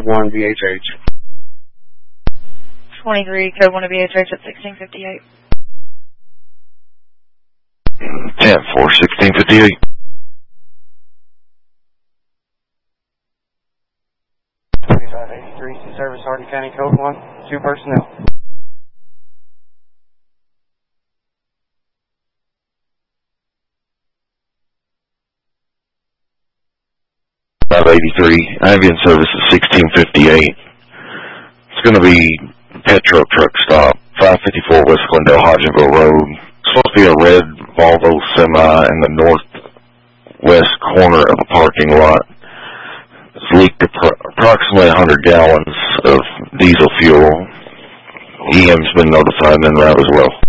1 BHH. 23, code 1 to BHH at 1658. 10-4, 1658. Service, Hardin County, code 1, 2 personnel. 583, ambulance service at 1658. It's going to be Petro truck stop, 554 West Glendale, Hodgenville Road. It's supposed to be a red Volvo semi in the northwest corner of a parking lot. It's leaked approximately 100 gallons of diesel fuel. EM's been notified and en route as well.